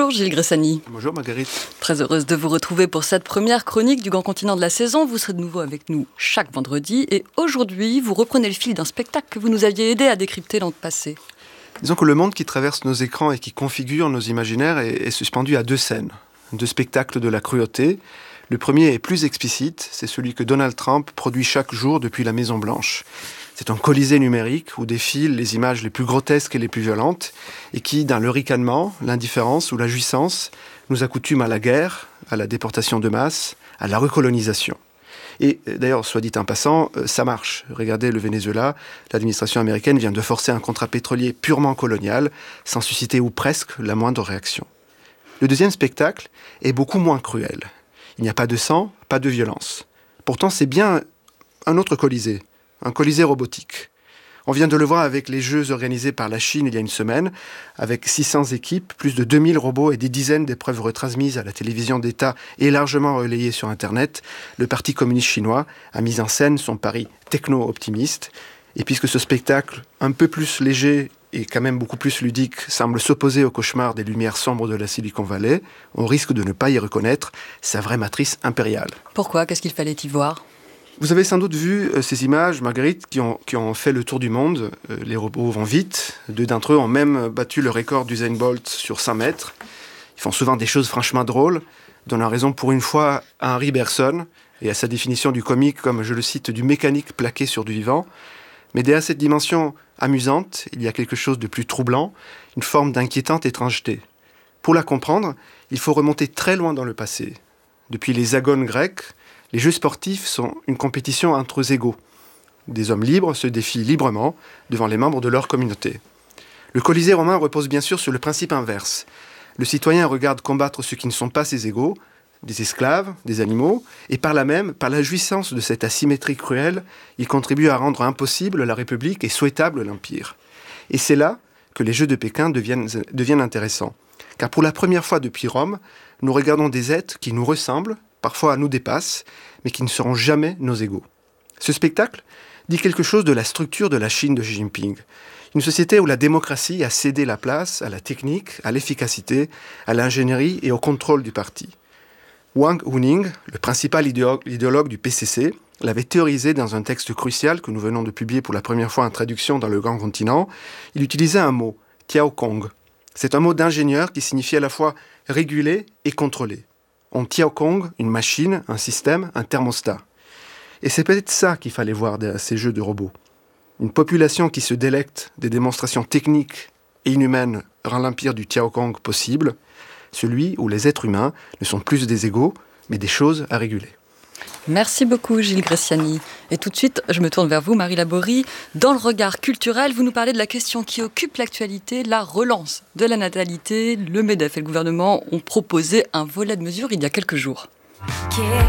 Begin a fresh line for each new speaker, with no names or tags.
Bonjour Gilles Gressani.
Bonjour Marguerite.
Très heureuse de vous retrouver pour cette première chronique du Grand Continent de la saison. Vous serez de nouveau avec nous chaque vendredi et aujourd'hui, vous reprenez le fil d'un spectacle que vous nous aviez aidé à décrypter l'an passé.
Disons que le monde qui traverse nos écrans et qui configure nos imaginaires est suspendu à deux scènes, deux spectacles de la cruauté. Le premier est plus explicite, c'est celui que Donald Trump produit chaque jour depuis la Maison-Blanche. C'est un colisée numérique où défilent les images les plus grotesques et les plus violentes et qui, dans le ricanement, l'indifférence ou la jouissance, nous accoutume à la guerre, à la déportation de masse, à la recolonisation. Et d'ailleurs, soit dit en passant, ça marche. Regardez le Venezuela, l'administration américaine vient de forcer un contrat pétrolier purement colonial, sans susciter ou presque la moindre réaction. Le deuxième spectacle est beaucoup moins cruel. Il n'y a pas de sang, pas de violence. Pourtant, c'est bien un autre colisée, un colisée robotique. On vient de le voir avec les Jeux organisés par la Chine il y a une semaine, avec 600 équipes, plus de 2000 robots et des dizaines d'épreuves retransmises à la télévision d'État et largement relayées sur Internet. Le Parti communiste chinois a mis en scène son pari techno-optimiste. Et puisque ce spectacle, un peu plus léger et quand même beaucoup plus ludique, semble s'opposer au cauchemar des lumières sombres de la Silicon Valley, on risque de ne pas y reconnaître sa vraie matrice impériale.
Pourquoi ? Qu'est-ce qu'il fallait y voir ?
Vous avez sans doute vu ces images, Marguerite, qui ont fait le tour du monde. Les robots vont vite. 2 d'entre eux ont même battu le record d'Usain Bolt sur 100 mètres. Ils font souvent des choses franchement drôles, donnant raison pour une fois à Henri Bergson et à sa définition du comique comme, je le cite, du mécanique plaqué sur du vivant. Mais derrière cette dimension amusante, il y a quelque chose de plus troublant, une forme d'inquiétante étrangeté. Pour la comprendre, il faut remonter très loin dans le passé. Depuis les agones grecs, les jeux sportifs sont une compétition entre égaux. Des hommes libres se défient librement devant les membres de leur communauté. Le Colisée romain repose bien sûr sur le principe inverse. Le citoyen regarde combattre ceux qui ne sont pas ses égaux, des esclaves, des animaux, et par là même, par la jouissance de cette asymétrie cruelle, il contribue à rendre impossible la République et souhaitable l'Empire. Et c'est là que les Jeux de Pékin deviennent intéressants. Car pour la première fois depuis Rome, nous regardons des êtres qui nous ressemblent, parfois nous dépassent, mais qui ne seront jamais nos égaux. Ce spectacle dit quelque chose de la structure de la Chine de Xi Jinping. Une société où la démocratie a cédé la place à la technique, à l'efficacité, à l'ingénierie et au contrôle du parti. Wang Huning, le principal idéologue du PCC, l'avait théorisé dans un texte crucial que nous venons de publier pour la première fois en traduction dans le Grand Continent. Il utilisait un mot, Tiaokong. C'est un mot d'ingénieur qui signifie à la fois réguler et contrôler. On Tiaokong une machine, un système, un thermostat. Et c'est peut-être ça qu'il fallait voir derrière ces jeux de robots. Une population qui se délecte des démonstrations techniques et inhumaines rend l'empire du Tiaokong possible, celui où les êtres humains ne sont plus des égaux, mais des choses à réguler.
Merci beaucoup Gilles Gressani. Et tout de suite, je me tourne vers vous, Marie Laborie. Dans le regard culturel, vous nous parlez de la question qui occupe l'actualité, la relance de la natalité. Le MEDEF et le gouvernement ont proposé un volet de mesures il y a quelques jours.